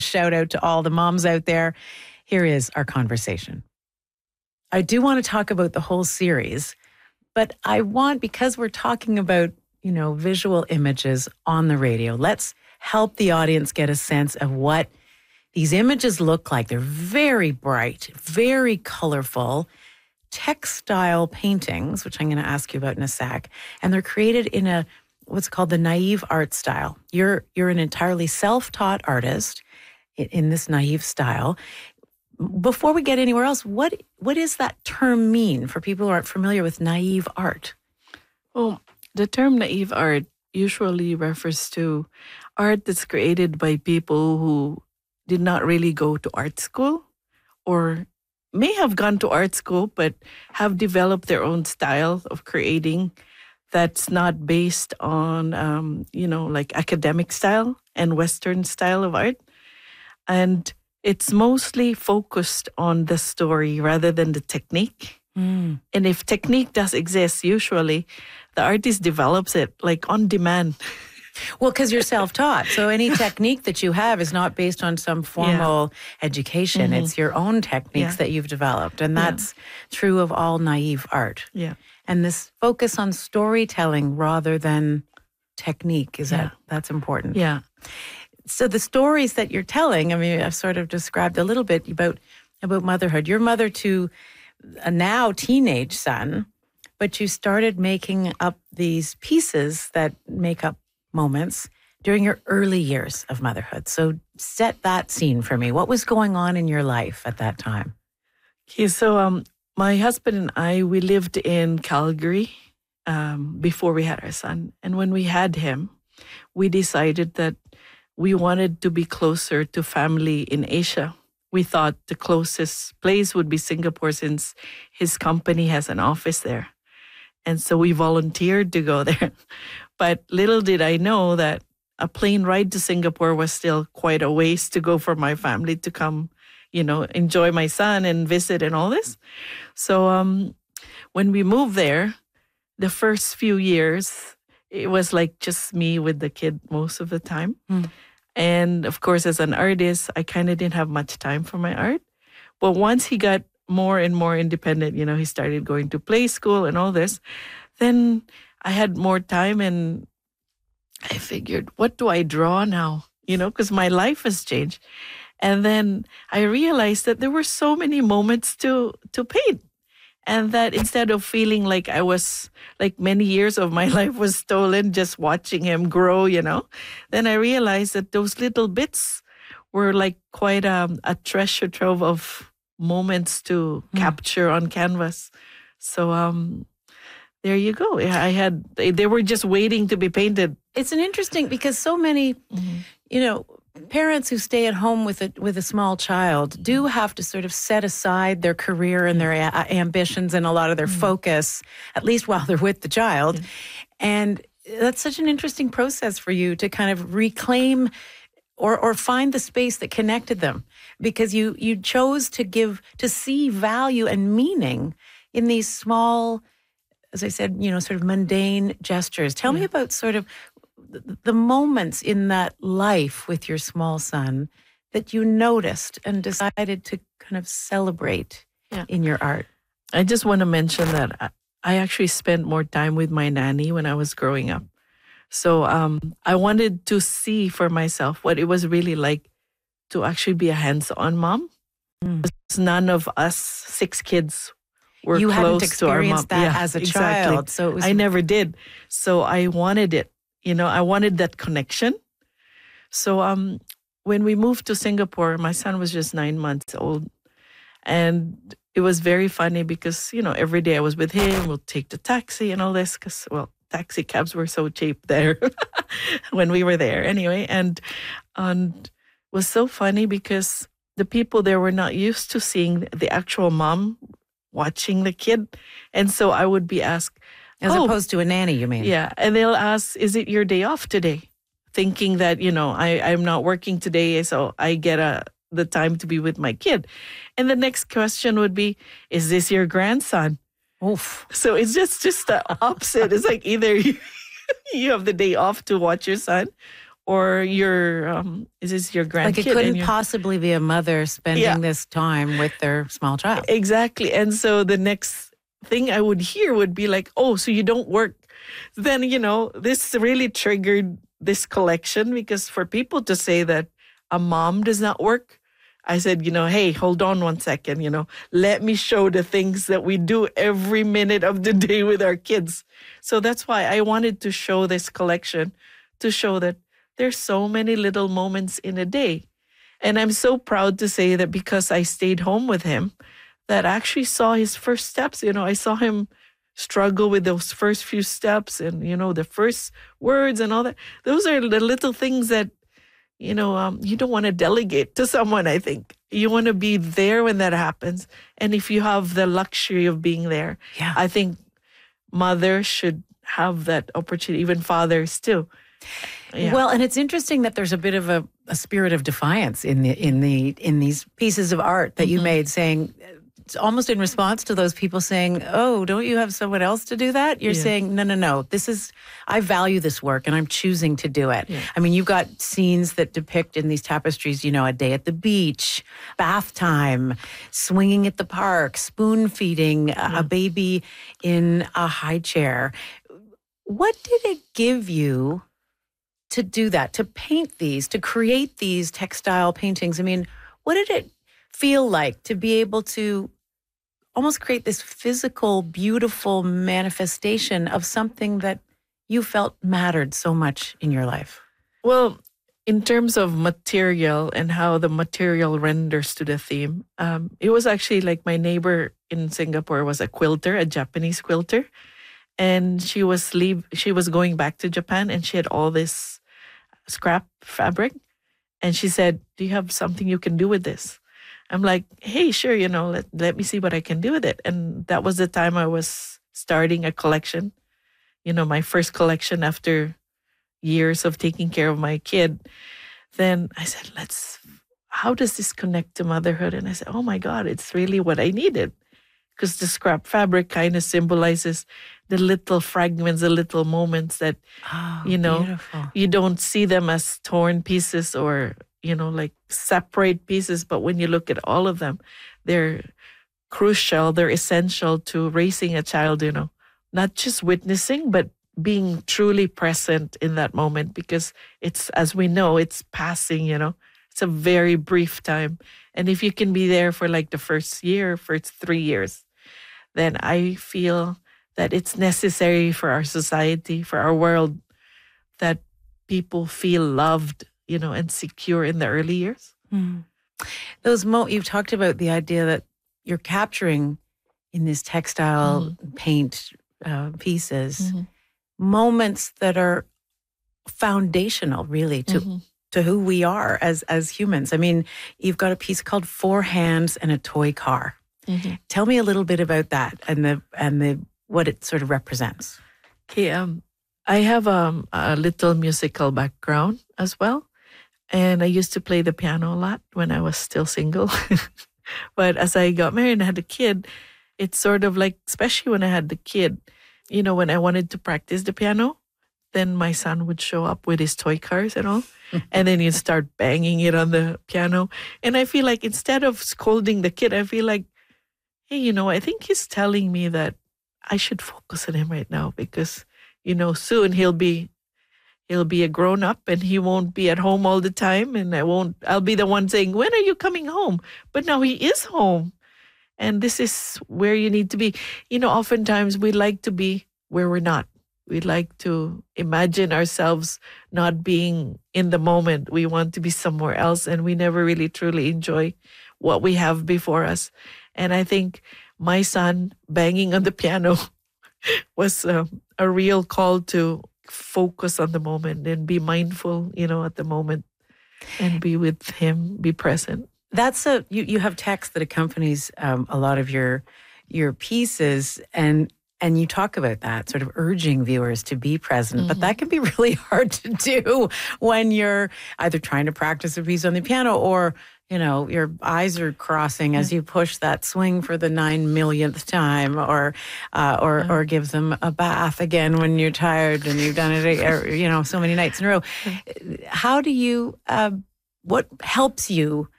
shout out to all the moms out there. Here is our conversation. I do want to talk about the whole series, but I want, because we're talking about, visual images on the radio, let's help the audience get a sense of what these images look like. They're very bright, very colorful, textile paintings, which I'm going to ask you about in a sec. And they're created in what's called the naive art style. You're an entirely self-taught artist in this naive style. Before we get anywhere else, what does that term mean for people who aren't familiar with naive art? Well, the term naive art usually refers to art that's created by people who did not really go to art school, or may have gone to art school but have developed their own style of creating that's not based on, like academic style and Western style of art. And it's mostly focused on the story rather than the technique. And if technique does exist, usually the artist develops it like on demand. Well, because you're self-taught. So any technique that you have is not based on some formal education. It's your own techniques that you've developed. And that's true of all naive art. Yeah. And this focus on storytelling rather than technique, that's important. Yeah. So the stories that you're telling, I mean, I've sort of described a little bit about motherhood. You're mother to a now teenage son, but you started making up these pieces that make up moments during your early years of motherhood. So set that scene for me. What was going on in your life at that time? Okay, so my husband and I, we lived in Calgary before we had our son. And when we had him, we decided that we wanted to be closer to family in Asia. We thought the closest place would be Singapore since his company has an office there. And so we volunteered to go there. But little did I know that a plane ride to Singapore was still quite a ways to go for my family to come, enjoy my son and visit and all this. So when we moved there, the first few years, it was like just me with the kid most of the time. And of course, as an artist, I kind of didn't have much time for my art. But once he got more and more independent, he started going to play school and all this, then I had more time and I figured, what do I draw now? Because my life has changed. And then I realized that there were so many moments to paint. And that instead of feeling like I was, like many years of my life was stolen just watching him grow, then I realized that those little bits were like quite a treasure trove of moments to capture on canvas. So there you go. They were just waiting to be painted. It's an interesting, because so many, parents who stay at home with a small child do have to sort of set aside their career and their ambitions and a lot of their focus, at least while they're with the child. And that's such an interesting process for you to kind of reclaim or find the space that connected them, because you chose to see value and meaning in these small, as I said, sort of mundane gestures. Tell me about sort of the moments in that life with your small son that you noticed and decided to kind of celebrate in your art. I just want to mention that I actually spent more time with my nanny when I was growing up. So I wanted to see for myself what it was really like to actually be a hands-on mom. None of us 6 kids were you close hadn't to our mom. experienced that as a child. So it was... I never did. So I wanted it. I wanted that connection. So when we moved to Singapore, my son was just 9 months old. And it was very funny because, every day I was with him, we'll take the taxi and all this because, taxi cabs were so cheap there when we were there anyway. And it was so funny because the people there were not used to seeing the actual mom watching the kid. And so I would be asked, as opposed to a nanny, you mean? Yeah. And they'll ask, is it your day off today? Thinking that, I'm not working today, so I get the time to be with my kid. And the next question would be, is this your grandson? Oof. So it's just the opposite. It's like either you have the day off to watch your son, or your is this your grandkid? Like it couldn't possibly be a mother spending this time with their small child. Exactly. And so the next thing I would hear would be like, oh, so you don't work. Then, this really triggered this collection, because for people to say that a mom does not work, I said, hey, hold on one second, let me show the things that we do every minute of the day with our kids. So that's why I wanted to show this collection, to show that there's so many little moments in a day. And I'm so proud to say that because I stayed home with him, that I actually saw his first steps. I saw him struggle with those first few steps and, the first words and all that. Those are the little things that, you don't want to delegate to someone, I think. You want to be there when that happens. And if you have the luxury of being there, I think mothers should have that opportunity, even fathers too. Yeah. Well, and it's interesting that there's a bit of a spirit of defiance in these pieces of art that you made, saying, it's almost in response to those people saying, oh, don't you have someone else to do that? You're saying, no, I value this work and I'm choosing to do it. Yeah. I mean, you've got scenes that depict in these tapestries, a day at the beach, bath time, swinging at the park, spoon feeding a baby in a high chair. What did it give you to do that, to paint these, to create these textile paintings? I mean, what did it feel like to be able to almost create this physical, beautiful manifestation of something that you felt mattered so much in your life? Well, in terms of material and how the material renders to the theme, it was actually like my neighbor in Singapore was a quilter, a Japanese quilter. And she was going back to Japan, and she had all this scrap fabric. And she said, do you have something you can do with this? I'm like, hey, sure, let me see what I can do with it. And that was the time I was starting a collection, my first collection after years of taking care of my kid. Then I said, how does this connect to motherhood? And I said, oh my God, it's really what I needed. Because the scrap fabric kind of symbolizes the little fragments, the little moments that, beautiful. You don't see them as torn pieces or, like separate pieces. But when you look at all of them, they're crucial, they're essential to raising a child, not just witnessing, but being truly present in that moment, because it's, as we know, it's passing, it's a very brief time. And if you can be there for like the first 3 years, then I feel that it's necessary for our society, for our world, that people feel loved, and secure in the early years. Mm. You've talked about the idea that you're capturing in these textile paint pieces moments that are foundational, really, to who we are as humans. I mean, you've got a piece called 4 Hands and a Toy Car. Mm-hmm. Tell me a little bit about that and the what it sort of represents. Okay, I have a little musical background as well, and I used to play the piano a lot when I was still single. But as I got married and had a kid, it's sort of like, especially when I had the kid, when I wanted to practice the piano, then my son would show up with his toy cars and all, and then he'd start banging it on the piano. And I feel like instead of scolding the kid, I feel like, hey, I think he's telling me that I should focus on him right now, because, soon he'll be a grown up and he won't be at home all the time. And I'll be the one saying, when are you coming home? But now he is home. And this is where you need to be. Oftentimes we like to be where we're not. We like to imagine ourselves not being in the moment. We want to be somewhere else, and we never really truly enjoy what we have before us. And I think my son banging on the piano was a real call to focus on the moment and be mindful, at the moment, and be with him, be present. That's you have text that accompanies a lot of your pieces, and you talk about that, sort of urging viewers to be present. But that can be really hard to do when you're either trying to practice a piece on the piano or, your eyes are crossing as you push that swing for the 9 millionth time, or give them a bath again when you're tired and you've done it, so many nights in a row. How do you? What helps you